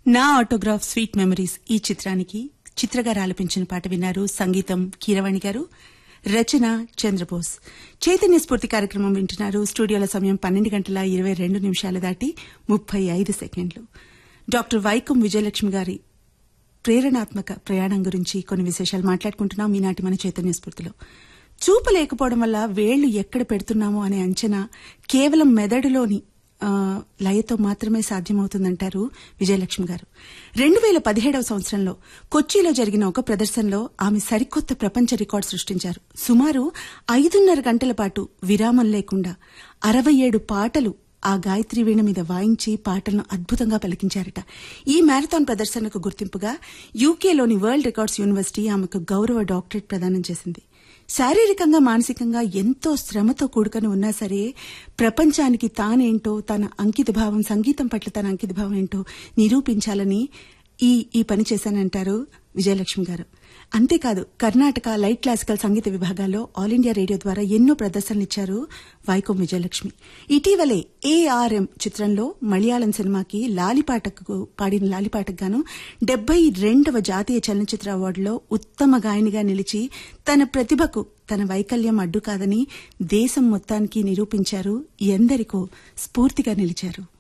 నా autograph sweet memories ఈ చిత్రానికి చిత్రగారు ఆలపించిన పాట విన్నారు. సంగీతం కీరవాణి గారు, రచన చంద్రబోస్. చైతన్య స్ఫూర్తి కార్యక్రమం వింటున్నారు. స్టూడియోల సమయం 12:22 దాటి 35 సెకండ్లు. డాక్టర్ వైకం విజయలక్ష్మి గారి ప్రేరణాత్మక ప్రయాణం గురించి కొన్ని విశేషాలు మాట్లాడుకుంటున్నాం ఈనాటి మన చైతన్య స్ఫూర్తిలో. చూపు లేకపోవడం వల్ల వేళ్లు ఎక్కడ పెడుతున్నామో అనే అంచనా కేవలం మెదడులోని లయతో మాత్రమే సాధ్యమవుతుందంటారు విజయలక్ష్మి గారు. 2017 సంవత్సరంలో కొచ్చిలో జరిగిన ఒక ప్రదర్శనలో ఆమె సరికొత్త ప్రపంచ రికార్డు సృష్టించారు. సుమారు 5:30 గంటల పాటు విరామం లేకుండా 67 పాటలు ఆ గాయత్రి వీణ మీద వాయించి పాటలను అద్భుతంగా పలికించారట. ఈ మ్యారథాన్ ప్రదర్శనకు గుర్తింపుగా యూకేలోని వరల్డ్ రికార్డ్స్ యూనివర్సిటీ ఆమెకు గౌరవ డాక్టరేట్ ప్రదానం చేసింది. శారీరకంగా మానసికంగా ఎంతో శ్రమతో కూడుకొని ఉన్నా సరే ప్రపంచానికి తానేంటో, తన అంకితభావం, సంగీతం పట్ల తన అంకితభావం ఏంటో నిరూపించాలని ఈ పని చేశానంటారు విజయలక్ష్మి గారు. అంతేకాదు కర్ణాటక లైట్ క్లాసికల్ సంగీత విభాగాల్లో ఆల్ ఇండియా రేడియో ద్వారా ఎన్నో ప్రదర్శనలిచ్చారు వైకం విజయలక్ష్మి. ఇటీవలే ARM చిత్రంలో మలయాళం సినిమాకి పాడిన లాలిపాటకు గాను 72వ జాతీయ చలనచిత్ర అవార్డులో ఉత్తమ గాయనిగా నిలిచి తన ప్రతిభకు తన వైకల్యం అడ్డు కాదని దేశం మొత్తానికి నిరూపించారు. ఎందరికో స్ఫూర్తిగా నిలిచారు.